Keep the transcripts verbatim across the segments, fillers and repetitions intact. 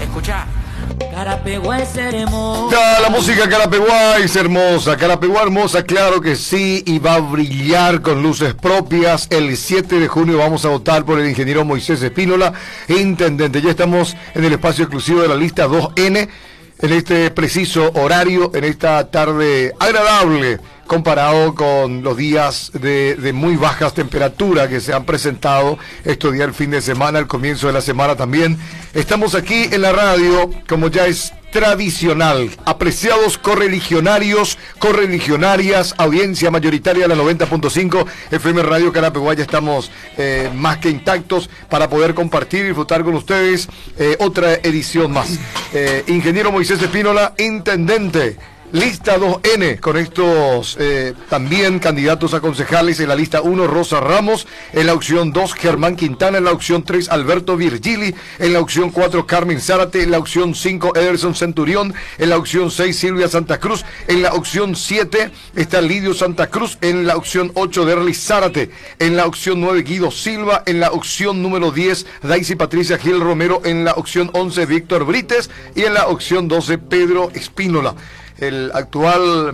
Escucha. Carapeguá es hermosa. Ya, la música Carapeguá es hermosa. Carapeguá hermosa, claro que sí, y va a brillar con luces propias. El siete de junio vamos a votar por el ingeniero Moisés Espínola, intendente. Ya estamos en el espacio exclusivo de la lista dos ene, en este preciso horario, en esta tarde agradable, comparado con los días de, de muy bajas temperaturas que se han presentado estos días, el fin de semana, el comienzo de la semana también. Estamos aquí en la radio, como ya es tradicional. Apreciados correligionarios, correligionarias, audiencia mayoritaria de la noventa punto cinco F M Radio Carapeguá, ya estamos eh, más que intactos para poder compartir y disfrutar con ustedes eh, otra edición más. Eh, ingeniero Moisés Espínola, intendente. Lista dos ene, con estos eh, también candidatos a concejales. En la lista uno, Rosa Ramos. En la opción dos, Germán Quintana. En la opción tres, Alberto Virgili. En la opción cuatro, Carmen Zárate. En la opción cinco, Ederson Centurión. En la opción seis, Silvia Santa Cruz. En la opción siete está Lidio Santa Cruz. En la opción ocho, Derlis Zárate. En la opción nueve, Guido Silva. En la opción número diez, Daisy Patricia Gil Romero. En la opción once, Víctor Brites. Y en la opción doce, Pedro Espínola, el actual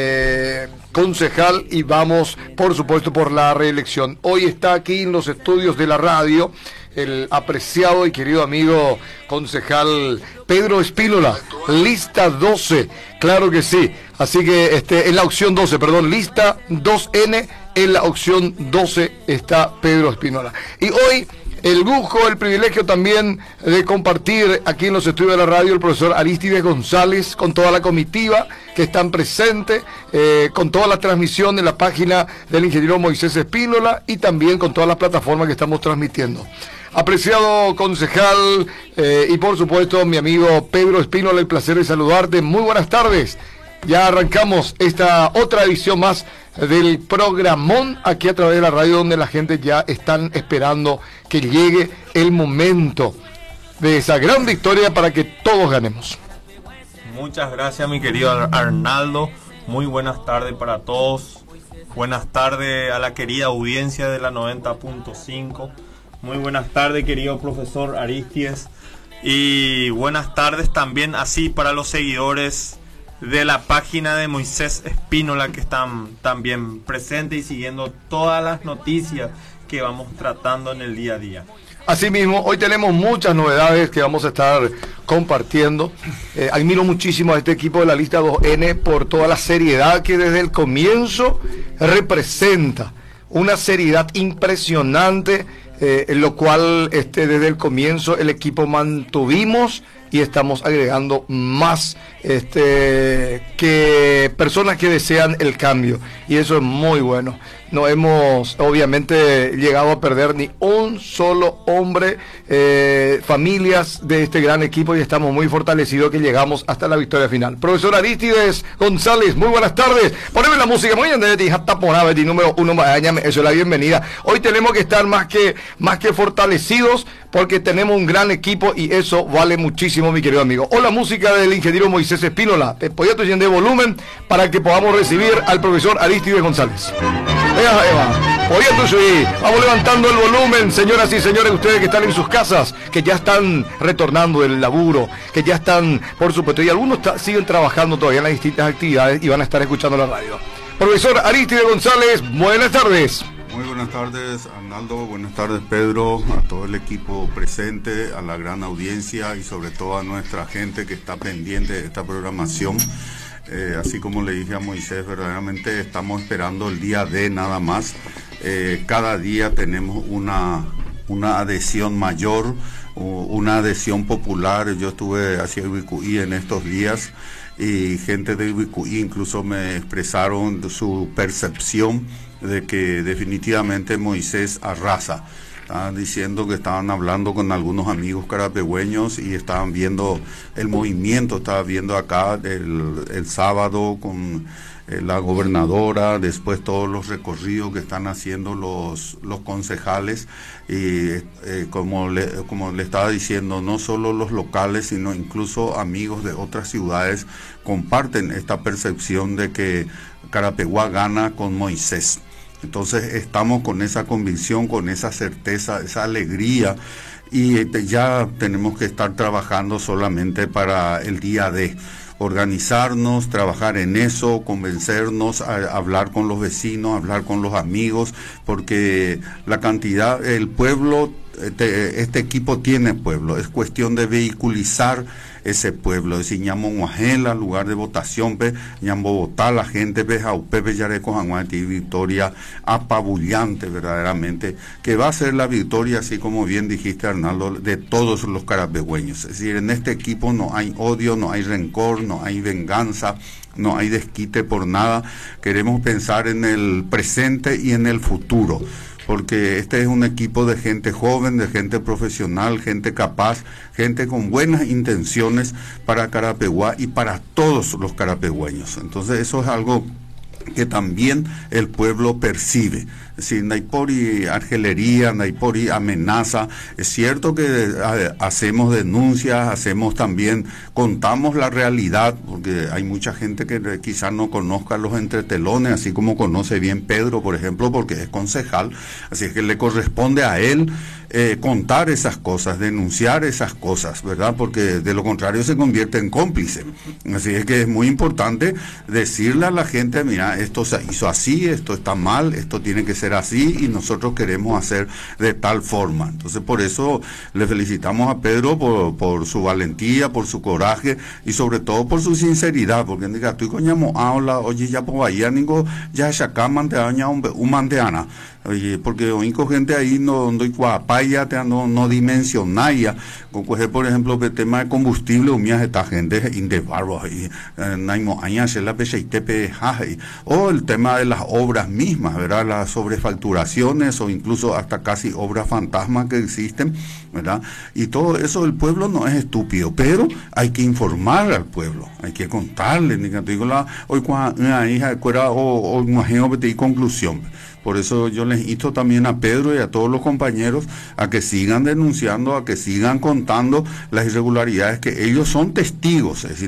eh, concejal, y vamos por supuesto por la reelección. Hoy está aquí en los estudios de la radio el apreciado y querido amigo concejal Pedro Espínola, lista doce, claro que sí, así que este, en la opción doce, perdón, lista dos ene, en la opción doce está Pedro Espínola. Y hoy el lujo, el privilegio también de compartir aquí en los estudios de la radio el profesor Arístides González con toda la comitiva que están presentes, eh, con toda la transmisión en la página del ingeniero Moisés Espínola y también con todas las plataformas que estamos transmitiendo. Apreciado concejal eh, y por supuesto mi amigo Pedro Espínola, el placer de saludarte. Muy buenas tardes. Ya arrancamos esta otra edición más del programón aquí a través de la radio, donde la gente ya están esperando que llegue el momento de esa gran victoria para que todos ganemos. Muchas gracias, mi querido Arnaldo. Muy buenas tardes para todos. Buenas tardes a la querida audiencia de la noventa punto cinco. Muy buenas tardes, querido profesor Arístides. Y buenas tardes también así para los seguidores de la página de Moisés Espínola, que están también presentes y siguiendo todas las noticias que vamos tratando en el día a día. Asimismo, hoy tenemos muchas novedades que vamos a estar compartiendo. Eh, admiro muchísimo a este equipo de la lista dos ene por toda la seriedad que desde el comienzo representa. Una seriedad impresionante, eh, en lo cual este, desde el comienzo el equipo mantuvimos y estamos agregando más este, que personas que desean el cambio, y eso es muy bueno. No hemos obviamente llegado a perder ni un solo hombre, eh, familias de este gran equipo, y estamos muy fortalecidos que llegamos hasta la victoria final. Profesor Arístides González, muy buenas tardes. Poneme la música, muy bien, de número uno, eso es la bienvenida. Hoy tenemos que estar más que, más que fortalecidos, porque tenemos un gran equipo y eso vale muchísimo, mi querido amigo. Hola, música del ingeniero Moisés Espínola. Te podía tu de volumen para que podamos recibir al profesor Arístides González. Eva, Eva, podía tu subir. Vamos levantando el volumen, señoras y señores, ustedes que están en sus casas, que ya están retornando del laburo, que ya están, por supuesto, y algunos siguen trabajando todavía en las distintas actividades y van a estar escuchando la radio. Profesor Arístides González, buenas tardes. Muy buenas tardes, Arnaldo, buenas tardes, Pedro, a todo el equipo presente, a la gran audiencia y sobre todo a nuestra gente que está pendiente de esta programación. Eh, así como le dije a Moisés, verdaderamente estamos esperando el día D nada más. Eh, cada día tenemos una, una adhesión mayor, una adhesión popular. Yo estuve hacia Ibicuí en estos días y gente de Ibicuí incluso me expresaron su percepción de que definitivamente Moisés arrasa. Estaban diciendo que estaban hablando con algunos amigos carapegüeños y estaban viendo el movimiento, estaban viendo acá el, el sábado con eh, la gobernadora, después todos los recorridos que están haciendo los, los concejales y eh, como, le, como le estaba diciendo, no solo los locales, sino incluso amigos de otras ciudades comparten esta percepción de que Carapeguá gana con Moisés. Entonces estamos con esa convicción, con esa certeza, esa alegría y este, ya tenemos que estar trabajando solamente para el día de organizarnos, trabajar en eso, convencernos, a, hablar con los vecinos, hablar con los amigos, porque la cantidad, el pueblo, este, este equipo tiene pueblo, es cuestión de vehiculizar ese pueblo, es decir, ñamo Guajela, lugar de votación, pe, ñamo votar la gente, pe, Jaupepe, Yareco, Janguati, victoria apabullante verdaderamente, que va a ser la victoria, así como bien dijiste, Arnaldo, de todos los carapegüeños. Es decir, en este equipo no hay odio, no hay rencor, no hay venganza, no hay desquite por nada. Queremos pensar en el presente y en el futuro, porque este es un equipo de gente joven, de gente profesional, gente capaz, gente con buenas intenciones para Carapeguá y para todos los carapegüeños. Entonces eso es algo que también el pueblo percibe. Es decir, Naipori argelería, Naipori amenaza. Es cierto que eh, hacemos denuncias, hacemos también, contamos la realidad, porque hay mucha gente que quizás no conozca los entretelones, así como conoce bien Pedro, por ejemplo, porque es concejal, así es que le corresponde a él eh, contar esas cosas, denunciar esas cosas, ¿verdad? Porque de lo contrario se convierte en cómplice. Así es que es muy importante decirle a la gente, mira, esto se hizo así, esto está mal, esto tiene que ser así y nosotros queremos hacer de tal forma. Entonces por eso le felicitamos a Pedro por, por su valentía, por su coraje y sobre todo por su sinceridad, porque diga, tú coñamo habla, oye, ya por bahía, nico, ya acá manteaña un manteana. Oye, porque oinco gente ahí no no guapaya te no no dimensionaya con coger por ejemplo el tema de combustible umías esta gente indebarro ahí naimo aña se la peseitepe o el tema de las obras mismas, ¿verdad? Las sobrefacturaciones o incluso hasta casi obras fantasmas que existen, ¿verdad? Y todo eso el pueblo no es estúpido, pero hay que informar al pueblo, hay que contarle, digo la hoy cuando una hija fuera o o imagino que conclusión. Por eso yo les insto también a Pedro y a todos los compañeros a que sigan denunciando, a que sigan contando las irregularidades, que ellos son testigos. Es decir,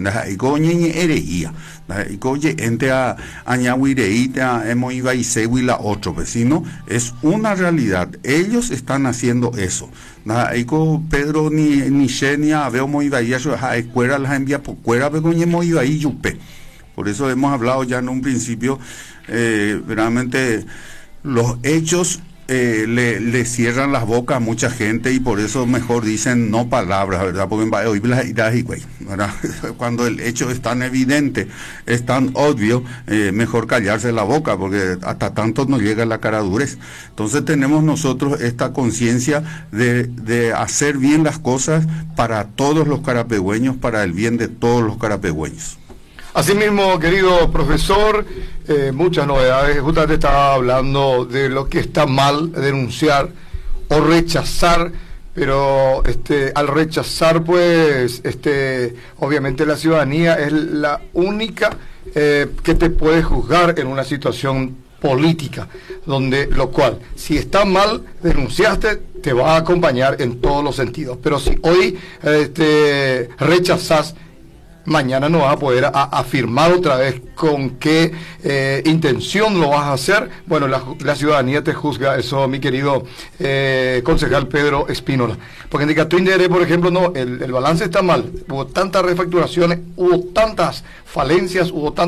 la otro vecino, es una realidad. Ellos están haciendo eso. Pedro ni ni Xenia veo muy bahía escuela las envía por cuera muy bahía yupe. Por eso hemos hablado ya en un principio, eh, realmente los hechos eh, le, le cierran las bocas a mucha gente y por eso mejor dicen no palabras, ¿verdad? Porque hoy ¿verdad? Cuando el hecho es tan evidente, es tan obvio, eh, mejor callarse la boca, porque hasta tanto nos llega la caradurez. Entonces tenemos nosotros esta conciencia de, de hacer bien las cosas para todos los carapegüeños, para el bien de todos los carapegüeños. Asimismo, querido profesor, eh, muchas novedades. Justamente estaba hablando de lo que está mal denunciar o rechazar, pero este, al rechazar, pues, este, obviamente la ciudadanía es la única eh, que te puede juzgar en una situación política, donde lo cual, si está mal denunciaste, te va a acompañar en todos los sentidos. Pero si hoy este, rechazas, mañana no vas a poder a, afirmar otra vez con qué eh, intención lo vas a hacer. Bueno, la, la ciudadanía te juzga eso, mi querido eh, concejal Pedro Espínola. Porque en Ticatuindere, por ejemplo, no, el, el balance está mal. Hubo tantas refacturaciones, hubo tantas falencias, hubo tantas